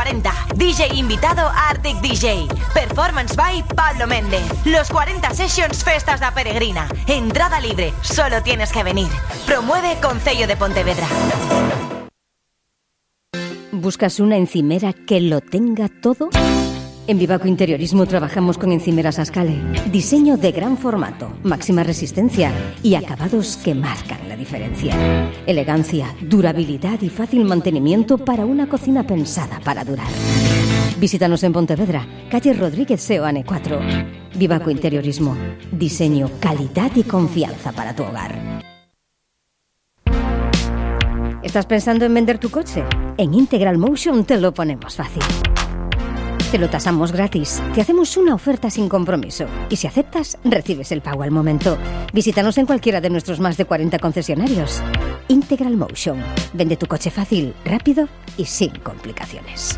40. DJ invitado Arctic DJ. Performance by Pablo Méndez. Los 40 Sessions Festas da Peregrina. Entrada libre, solo tienes que venir. Promueve Concello de Pontevedra. ¿Buscas una encimera que lo tenga todo? En Vivaco Interiorismo trabajamos con encimeras Ascale. Diseño de gran formato, máxima resistencia y acabados que marcan la diferencia. Elegancia, durabilidad y fácil mantenimiento para una cocina pensada para durar. Visítanos en Pontevedra, calle Rodríguez Seoane 4. Vivaco Interiorismo. Diseño, calidad y confianza para tu hogar. ¿Estás pensando en vender tu coche? En Integral Motion te lo ponemos fácil. Te lo tasamos gratis, te hacemos una oferta sin compromiso y si aceptas, recibes el pago al momento. Visítanos en cualquiera de nuestros más de 40 concesionarios. Integral Motion. Vende tu coche fácil, rápido y sin complicaciones.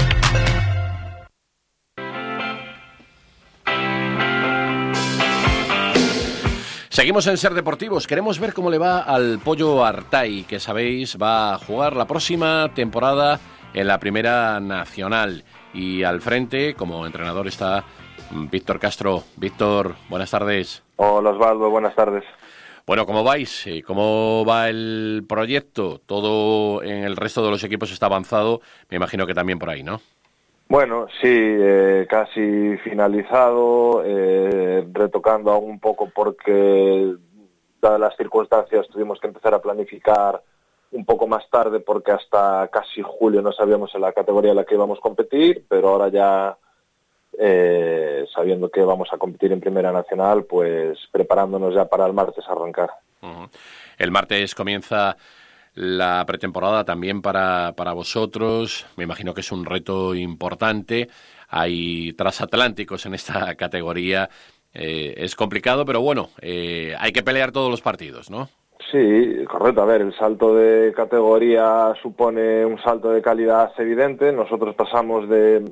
Seguimos en Ser Deportivos. Queremos ver cómo le va al Pollo Artay, que sabéis va a jugar la próxima temporada en la Primera Nacional. Y al frente, como entrenador, está Víctor Castro. Víctor, buenas tardes. Hola Osvaldo, buenas tardes. Bueno, ¿cómo vais? ¿Cómo va el proyecto? Todo en el resto de los equipos está avanzado, me imagino que también por ahí, ¿no? Bueno, sí, casi finalizado, retocando aún un poco porque, dadas las circunstancias, tuvimos que empezar a planificar un poco más tarde porque hasta casi julio no sabíamos en la categoría en la que íbamos a competir, pero ahora ya, sabiendo que vamos a competir en Primera Nacional, pues preparándonos ya para el martes arrancar. Uh-huh. El martes comienza la pretemporada también para vosotros. Me imagino que es un reto importante. Hay transatlánticos en esta categoría. Es complicado, pero bueno, hay que pelear todos los partidos, ¿no? Sí, correcto. A ver, el salto de categoría supone un salto de calidad evidente. Nosotros pasamos de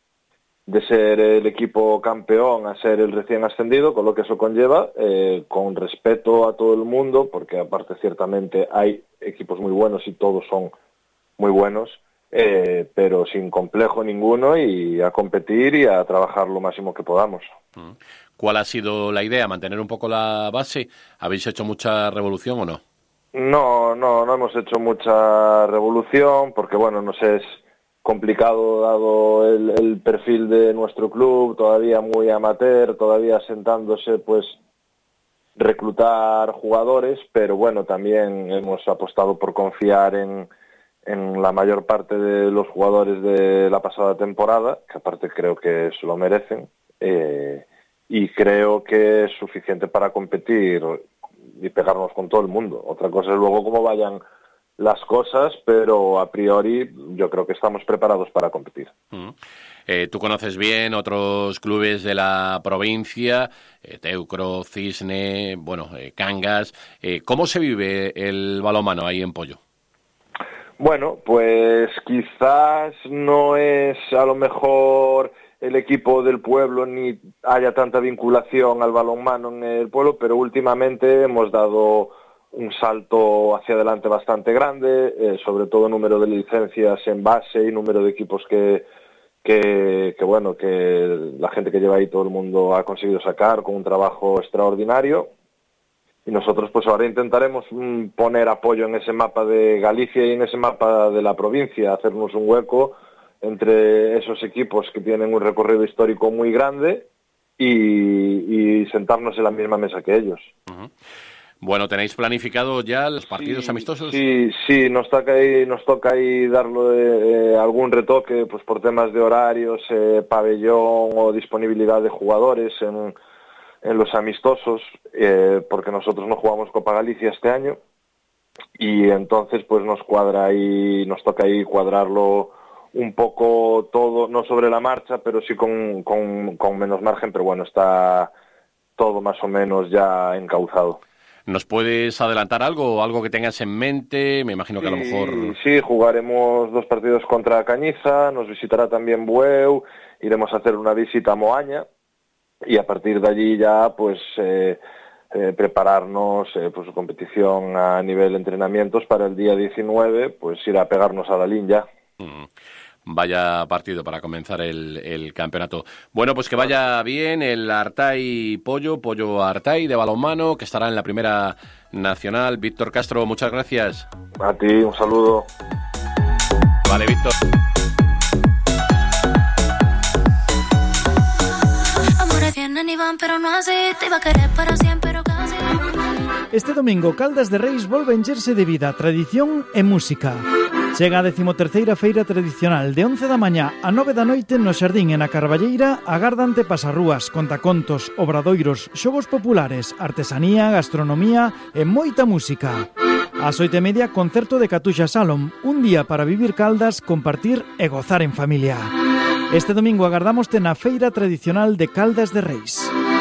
ser el equipo campeón a ser el recién ascendido, con lo que eso conlleva, con respeto a todo el mundo, porque aparte ciertamente hay equipos muy buenos y todos son muy buenos, pero sin complejo ninguno y a competir y a trabajar lo máximo que podamos. ¿Cuál ha sido la idea? ¿Mantener un poco la base? ¿Habéis hecho mucha revolución o no? No hemos hecho mucha revolución porque, bueno, no sé, es complicado dado el perfil de nuestro club, todavía muy amateur, todavía sentándose, pues, reclutar jugadores, pero bueno, también hemos apostado por confiar en la mayor parte de los jugadores de la pasada temporada, que aparte creo que se lo merecen, y creo que es suficiente para competir y pegarnos con todo el mundo. Otra cosa es luego cómo vayan las cosas, pero a priori yo creo que estamos preparados para competir. Tú conoces bien otros clubes de la provincia, Teucro, Cisne, Cangas. ¿Cómo se vive el balonmano ahí en Pollo? Bueno, pues quizás no es a lo mejor el equipo del pueblo ni haya tanta vinculación al balonmano en el pueblo, pero últimamente hemos dado un salto hacia adelante bastante grande, sobre todo número de licencias en base y número de equipos que la gente que lleva ahí todo el mundo ha conseguido sacar con un trabajo extraordinario. Y nosotros pues ahora intentaremos poner apoyo en ese mapa de Galicia y en ese mapa de la provincia, hacernos un hueco entre esos equipos que tienen un recorrido histórico muy grande y sentarnos en la misma mesa que ellos. Uh-huh. Bueno, ¿tenéis planificado ya los partidos amistosos? Sí, nos toca ahí darle algún retoque pues por temas de horarios, pabellón o disponibilidad de jugadores en los amistosos, porque nosotros no jugamos Copa Galicia este año y entonces pues nos toca ahí cuadrarlo un poco todo, no sobre la marcha, pero sí con menos margen, pero bueno, está todo más o menos ya encauzado. ¿Nos puedes adelantar algo que tengas en mente? Me imagino que a lo mejor... Sí, jugaremos 2 partidos contra Cañiza, nos visitará también Bueu, iremos a hacer una visita a Moaña y a partir de allí ya pues prepararnos pues competición a nivel entrenamientos para el día 19, pues ir a pegarnos a Dalín ya. Vaya partido para comenzar el campeonato. Bueno, pues que vaya bien el Artai Pollo Artai de balonmano, que estará en la Primera Nacional. Víctor Castro, muchas gracias. A ti, un saludo. Vale, Víctor. Este domingo Caldas de Reis volve encherse de vida, tradición e música. Chega a 13ª Feira Tradicional de 11 da mañá a 9 da noite no Xardín e na Carballeira. Agárdante pasarrúas, contacontos, obradoiros, xogos populares, artesanía, gastronomía e moita música. Ás 8:30, concerto de Catuxa Salom, un día para vivir Caldas, compartir e gozar en familia. Este domingo agardámoste na Feira Tradicional de Caldas de Reis.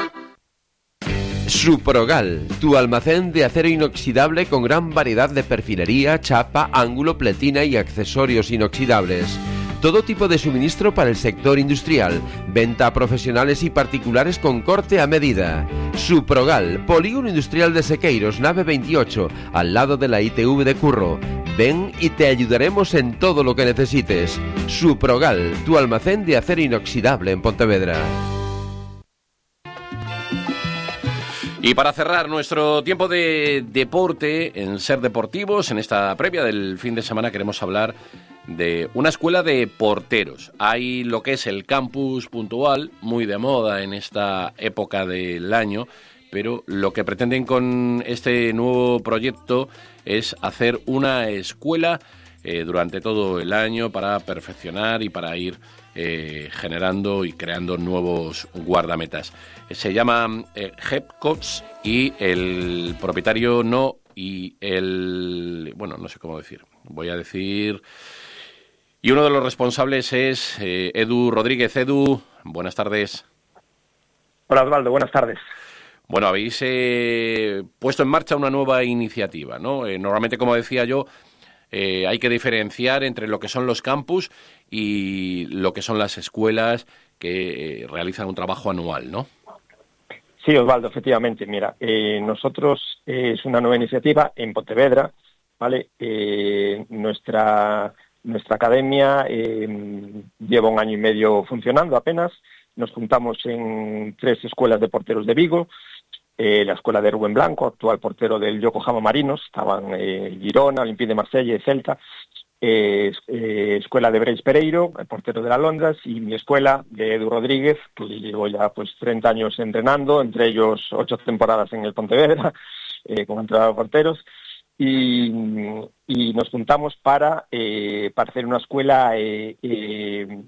Suprogal, tu almacén de acero inoxidable con gran variedad de perfilería, chapa, ángulo, pletina y accesorios inoxidables. Todo tipo de suministro para el sector industrial. Venta a profesionales y particulares con corte a medida. Suprogal, Polígono Industrial de Sequeiros, nave 28, al lado de la ITV de Curro. Ven y te ayudaremos en todo lo que necesites. Suprogal, tu almacén de acero inoxidable en Pontevedra. Y para cerrar nuestro tiempo de deporte en Ser Deportivos, en esta previa del fin de semana queremos hablar de una escuela de porteros. Hay lo que es el campus puntual, muy de moda en esta época del año, pero lo que pretenden con este nuevo proyecto es hacer una escuela durante todo el año para perfeccionar y para ir generando y creando nuevos guardametas. Se llama Hepcots y el propietario no sé cómo decir. Voy a decir... Y uno de los responsables es Edu Rodríguez. Edu, buenas tardes. Hola Osvaldo, buenas tardes. Bueno, habéis puesto en marcha una nueva iniciativa, ¿no? Normalmente, como decía yo, hay que diferenciar entre lo que son los campus y lo que son las escuelas que realizan un trabajo anual, ¿no? Sí, Osvaldo, efectivamente. Mira, nosotros es una nueva iniciativa en Pontevedra, ¿vale? Nuestra academia lleva 1 año y medio funcionando apenas. Nos juntamos en 3 escuelas de porteros de Vigo. La escuela de Rubén Blanco, actual portero del Yokohama Marinos, estaban Girona, Olympique de Marsella y Celta. Escuela de Breis Pereiro, el portero de la Londras, y mi escuela de Edu Rodríguez, que llevo ya 30 años entrenando, entre ellos 8 temporadas en el Pontevedra, como entrenador de porteros. Y nos juntamos para hacer una escuela que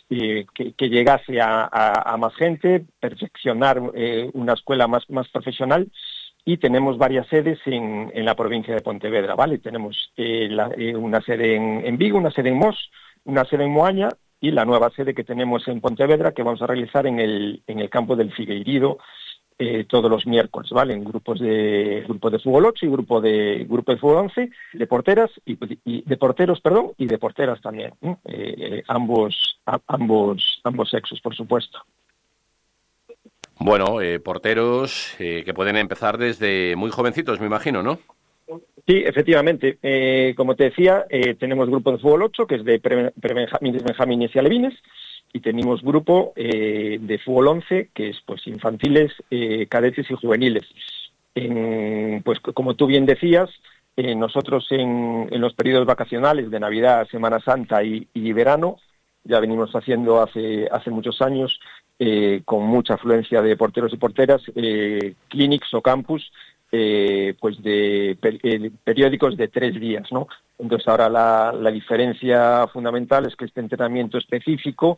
llegase a más gente, perfeccionar una escuela más profesional, y tenemos varias sedes en la provincia de Pontevedra, ¿vale? Tenemos una sede en Vigo, una sede en Mos, una sede en Moaña, y la nueva sede que tenemos en Pontevedra, que vamos a realizar en el campo del Figueirido, todos los miércoles, ¿vale? En grupo de fútbol 8 y grupo de fútbol 11, de porteras y de porteros, perdón, y de porteras también, ambos sexos, por supuesto. Bueno, porteros que pueden empezar desde muy jovencitos, me imagino, ¿no? Sí, efectivamente. Como te decía, tenemos grupo de fútbol 8, que es de prebenjamines y alevines, y tenemos grupo de fútbol 11, que es pues infantiles, cadetes y juveniles. Pues como tú bien decías, nosotros en los periodos vacacionales de Navidad, Semana Santa y verano, ya venimos haciendo hace muchos años, con mucha afluencia de porteros y porteras, clinics o campus, pues de periódicos de 3 días, ¿no? Entonces ahora la diferencia fundamental es que este entrenamiento específico,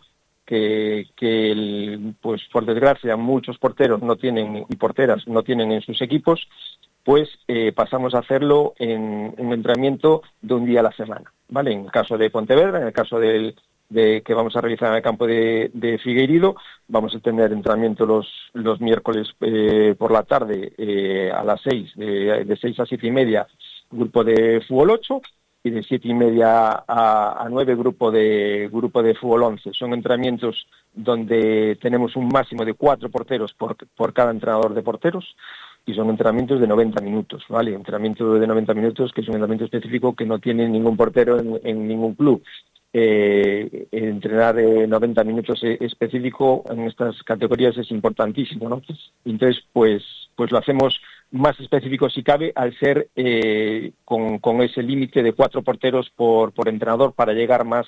pues por desgracia muchos porteros no tienen y porteras no tienen en sus equipos, pues pasamos a hacerlo en un entrenamiento de 1 día a la semana, ¿vale? En el caso de Pontevedra, en el caso de que vamos a realizar en el campo de Figueirido, vamos a tener entrenamiento los miércoles por la tarde a las 6, de 6 a 7 y media, grupo de fútbol 8, y de 7 y media a 9 grupo de fútbol 11. Son entrenamientos donde tenemos un máximo de 4 porteros por cada entrenador de porteros, y son entrenamientos de 90 minutos, ¿vale? Entrenamiento de 90 minutos, que es un entrenamiento específico que no tiene ningún portero en ningún club. entrenar 90 minutos específico en estas categorías es importantísimo, ¿no? Entonces, pues lo hacemos más específico si cabe, al ser con ese límite de 4 porteros por entrenador para llegar más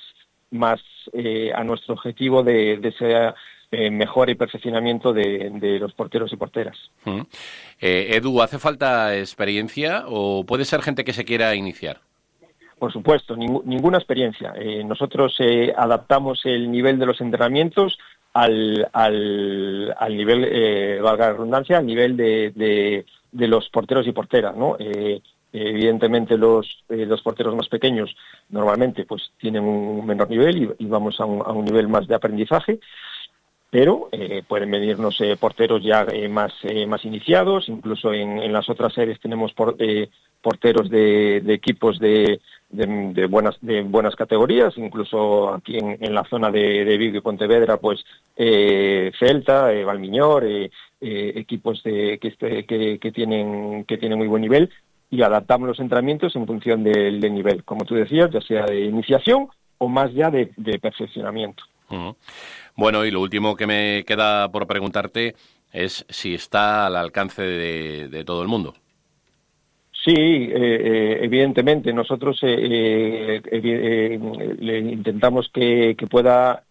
a nuestro objetivo de esa mejora y perfeccionamiento de los porteros y porteras. Edu, ¿hace falta experiencia o puede ser gente que se quiera iniciar? Por supuesto, ninguna experiencia. Nosotros adaptamos el nivel de los entrenamientos al nivel, valga la redundancia, al nivel de los porteros y porteras, ¿no? Evidentemente los porteros más pequeños normalmente pues tienen un menor nivel y vamos a un nivel más de aprendizaje, pero pueden venirnos porteros ya más iniciados. Incluso en las otras series tenemos porteros de equipos de buenas categorías, incluso aquí en la zona de Vigo y Pontevedra, pues Celta, Valmiñor, equipos que tienen muy buen nivel, y adaptamos los entrenamientos en función del nivel, como tú decías, ya sea de iniciación o más ya de perfeccionamiento. Uh-huh. Bueno, y lo último que me queda por preguntarte es si está al alcance de todo el mundo. Sí, evidentemente. Nosotros le intentamos que pueda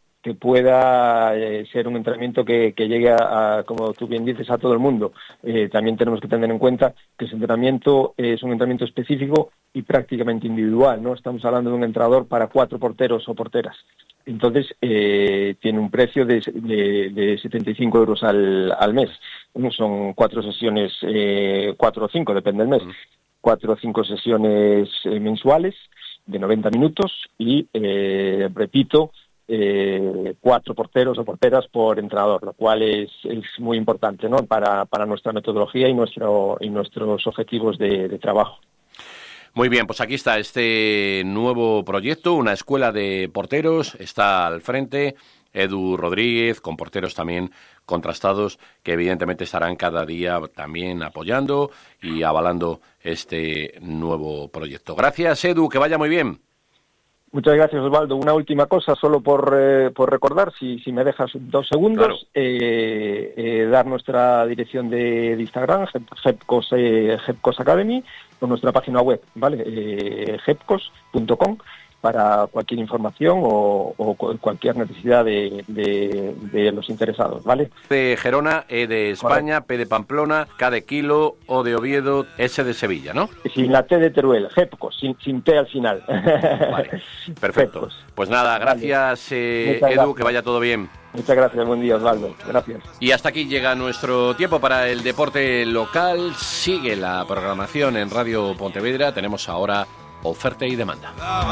ser un entrenamiento que llegue a, como tú bien dices, a todo el mundo. También tenemos que tener en cuenta que ese entrenamiento es un entrenamiento específico y prácticamente individual, ¿no? Estamos hablando de un entrenador para 4 porteros o porteras. Entonces, tiene un precio de 75 euros al mes. Son 4 sesiones, 4 o 5, depende del mes. 4 o 5 sesiones mensuales de 90 minutos y, repito, 4 porteros o porteras por entrenador, lo cual es muy importante, ¿no? para nuestra metodología y nuestros objetivos de trabajo. Muy bien, pues aquí está este nuevo proyecto, una escuela de porteros, está al frente Edu Rodríguez, con porteros también contrastados, que evidentemente estarán cada día también apoyando y avalando este nuevo proyecto. Gracias, Edu, que vaya muy bien. Muchas gracias, Osvaldo. Una última cosa, solo por recordar, si me dejas 2 segundos, claro. Dar nuestra dirección de Instagram, Hepcos Academy, o nuestra página web, ¿vale? Hepcos.com, para cualquier información o cualquier necesidad de los interesados, ¿vale? De Gerona, E de España, correcto. P de Pamplona, K de Kilo, O de Oviedo, S de Sevilla, ¿no? Sin la T de Teruel, Hepcos, sin T al final. Vale, perfecto. Hepcos. Pues nada, gracias, Edu, gracias. Que vaya todo bien. Muchas gracias, buen día, Osvaldo. Gracias. Y hasta aquí llega nuestro tiempo para el deporte local. Sigue la programación en Radio Pontevedra. Tenemos ahora Oferta y Demanda.